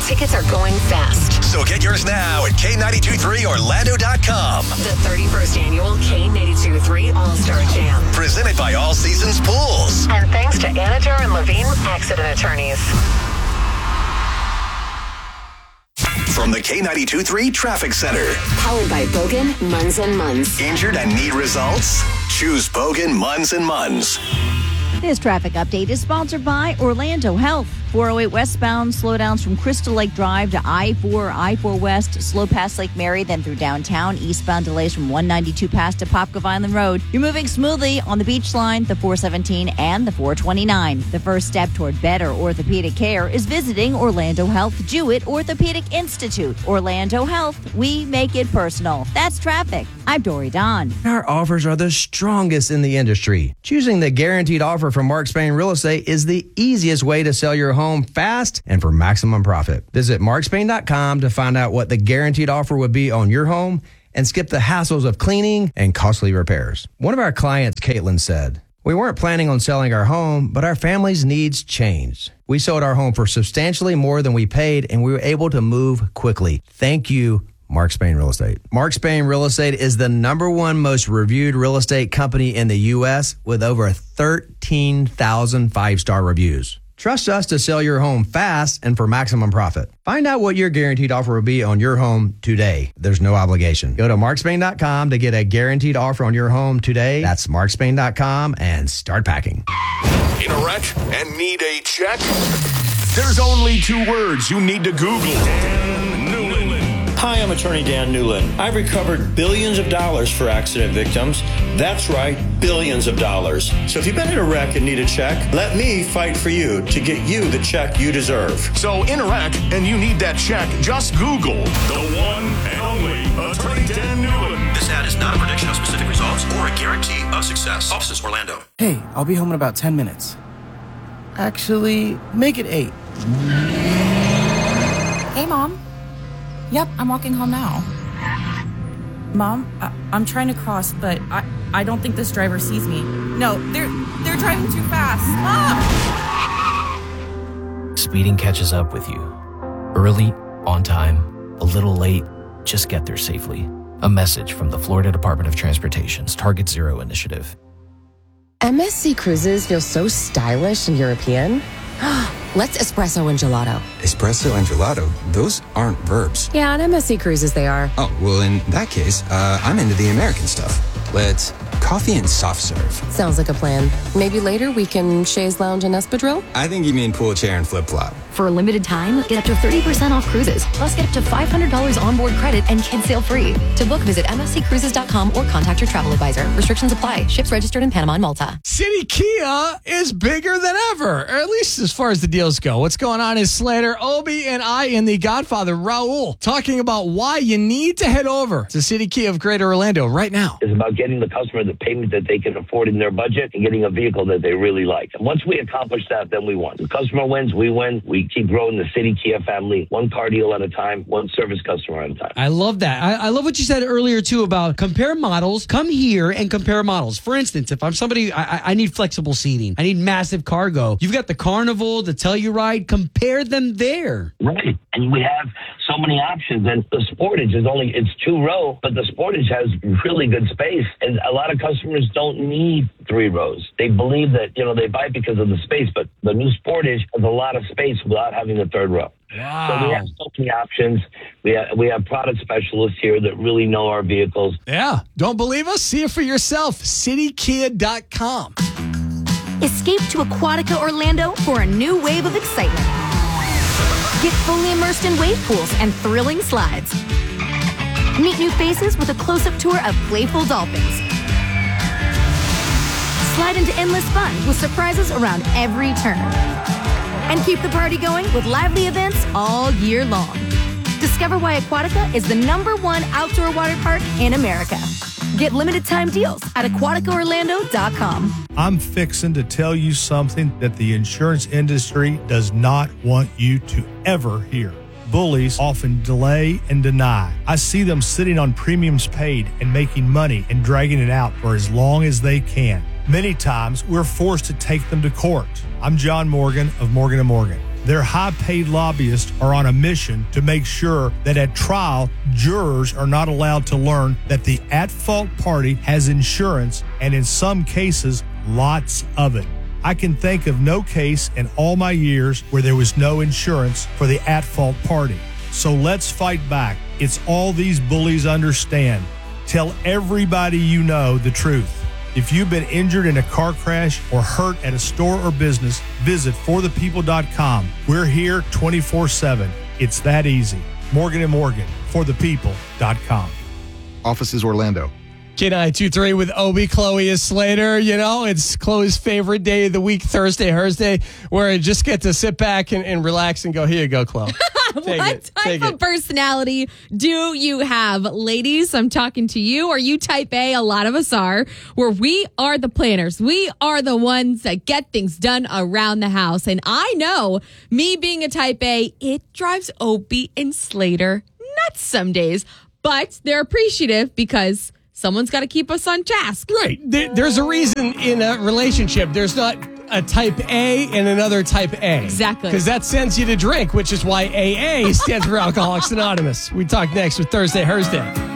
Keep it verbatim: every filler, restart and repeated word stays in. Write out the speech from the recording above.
Tickets are going fast. So get yours now at K nine two three Orlando dot com. The thirty-first annual K nine two three All-Star Jam. Presented by All Seasons Pools. And thanks to Anajar and Levine Accident Attorneys. From the K nine two three Traffic Center. Powered by Bogan, Munz and Munz. Injured and need results? Choose Bogan, Munz and Munz. This traffic update is sponsored by Orlando Health. four oh eight westbound, slowdowns from Crystal Lake Drive to I four, I four West, slow past Lake Mary, then through downtown. Eastbound delays from one ninety-two past to Popcove Island Road. You're moving smoothly on the Beach Line, the four seventeen, and the four twenty-nine. The first step toward better orthopedic care is visiting Orlando Health Jewett Orthopedic Institute. Orlando Health, we make it personal. That's traffic. I'm Dory Don. Our offers are the strongest in the industry. Choosing the guaranteed offer from Mark Spain Real Estate is the easiest way to sell your home fast and for maximum profit. Visit mark spain dot com to find out what the guaranteed offer would be on your home and skip the hassles of cleaning and costly repairs. One of our clients, Caitlin, said, "We weren't planning on selling our home, but our family's needs changed. We sold our home for substantially more than we paid, and we were able to move quickly. Thank you, Mark Spain Real Estate." Mark Spain Real Estate is the number one most reviewed real estate company in the U S with over thirteen thousand five-star reviews. Trust us to sell your home fast and for maximum profit. Find out what your guaranteed offer will be on your home today. There's no obligation. Go to mark spain dot com to get a guaranteed offer on your home today. That's mark spain dot com and start packing. In a wreck and need a check? There's only two words you need to Google. Dan Newland. Hi, I'm attorney Dan Newland. I've recovered billions of dollars for accident victims. That's right, billions of dollars. So if you've been in a wreck and need a check, let me fight for you to get you the check you deserve. So in a wreck and you need that check, just Google the one and only attorney Dan Newland. This ad is not a prediction of specific results or a guarantee of success. Offices, Orlando. Hey, I'll be home in about ten minutes. Actually, make it eight. Hey, Mom. Yep, I'm walking home now. Mom, I- I'm trying to cross, but I-, I don't think this driver sees me. No, they're they're driving too fast. Mom! Speeding catches up with you. Early, on time, a little late, just get there safely. A message from the Florida Department of Transportation's Target Zero initiative. M S C Cruises feels so stylish and European. Let's espresso and gelato. Espresso and gelato? Those aren't verbs. Yeah, on M S C Cruises they are. Oh, well, in that case, uh, I'm into the American stuff. Let's coffee and soft serve. Sounds like a plan. Maybe later we can chaise lounge and espadrille? I think you mean pool chair and flip-flop. For a limited time, get up to thirty percent off cruises. Plus, get up to five hundred dollars onboard credit and kids sail free. To book, visit m s c cruises dot com or contact your travel advisor. Restrictions apply. Ships registered in Panama and Malta. City Kia is bigger than ever, or at least as far as the deals go. What's going on is Slater, Obi, and I, and the Godfather, Raul, talking about why you need to head over to City Kia of Greater Orlando right now. It's about getting the customer the payment that they can afford in their budget and getting a vehicle that they really like. And once we accomplish that, then we won. The customer wins, we win. We keep growing the City Kia family, one car deal at a time, one service customer at a time. I love that. I, I love what you said earlier, too, about compare models. Come here and compare models. For instance, if I'm somebody, I, I need flexible seating. I need massive cargo. You've got the Carnival, the Telluride. Compare them there. Right. And we have so many options. And the Sportage is only, it's two row, but the Sportage has really good space. And a lot of customers don't need three rows. They believe that, you know, they buy it because of the space, but the new Sportage has a lot of space without having a third row. Wow. So we have so many options. We have, we have product specialists here that really know our vehicles. Yeah. Don't believe us? See it for yourself. city kia dot com. Escape to Aquatica Orlando for a new wave of excitement. Get fully immersed in wave pools and thrilling slides. Meet new faces with a close-up tour of playful dolphins. Slide into endless fun with surprises around every turn. And keep the party going with lively events all year long. Discover why Aquatica is the number one outdoor water park in America. Get limited time deals at aquatica orlando dot com. I'm fixing to tell you something that the insurance industry does not want you to ever hear. Bullies often delay and deny. I see them sitting on premiums paid and making money and dragging it out for as long as they can. Many times, we're forced to take them to court. I'm John Morgan of Morgan and Morgan. Their high-paid lobbyists are on a mission to make sure that at trial, jurors are not allowed to learn that the at-fault party has insurance, and in some cases, lots of it. I can think of no case in all my years where there was no insurance for the at-fault party. So let's fight back. It's all these bullies understand. Tell everybody you know the truth. If you've been injured in a car crash or hurt at a store or business, visit for the people dot com. We're here twenty-four seven. It's that easy. Morgan and Morgan, for the people dot com. Offices Orlando. K nine two three with Obi. Chloe is Slater. You know, it's Chloe's favorite day of the week, Thursday, Thursday, where I just get to sit back and, and relax and go, here you go, Chloe. What it, type of personality do you have? Ladies, I'm talking to you. Are you type A? A lot of us are, where we are the planners. We are the ones that get things done around the house. And I know, me being a type A, it drives Opie and Slater nuts some days. But they're appreciative because someone's got to keep us on task. Right. There, there's a reason in a relationship there's not a type A and another type A. Exactly. Because that sends you to drink, which is why A A stands for Alcoholics Anonymous. We talk next with Thursday, Thursday.